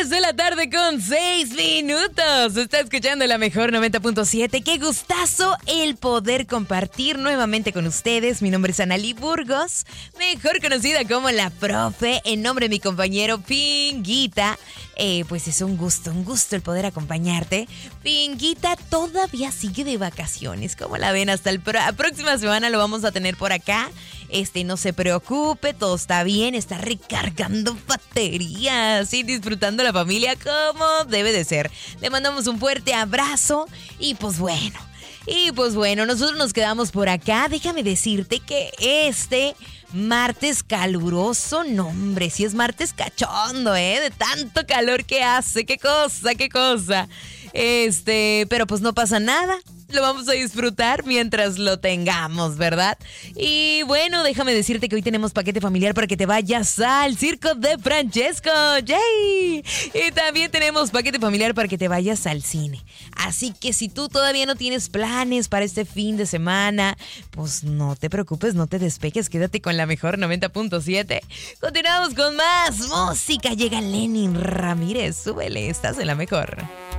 3:06 Está escuchando la mejor 90.7. Qué gustazo el poder compartir nuevamente con ustedes. Mi nombre es Analí Burgos, mejor conocida como la profe, en nombre de mi compañero Pinguita. Pues es un gusto el poder acompañarte. Pinguita todavía sigue de vacaciones. ¿Cómo la ven? Hasta la próxima semana lo vamos a tener por acá. No se preocupe, todo está bien, está recargando baterías y disfrutando la familia como debe de ser. Le mandamos un fuerte abrazo y pues bueno, nosotros nos quedamos por acá. Déjame decirte que martes caluroso, no hombre, si es martes cachondo, de tanto calor que hace, qué cosa. Pero pues no pasa nada. Lo vamos a disfrutar mientras lo tengamos, ¿verdad? Y bueno, déjame decirte que hoy tenemos paquete familiar para que te vayas al Circo de Francesco. ¡Yay! Y también tenemos paquete familiar para que te vayas al cine. Así que si tú todavía no tienes planes para este fin de semana, pues no te preocupes, no te despegues, quédate con la mejor 90.7. Continuamos con más música. Llega Lenin Ramírez, súbele, estás en la mejor.